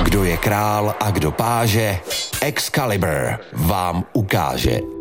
Kdo je král a kdo páže, Excalibur vám ukáže.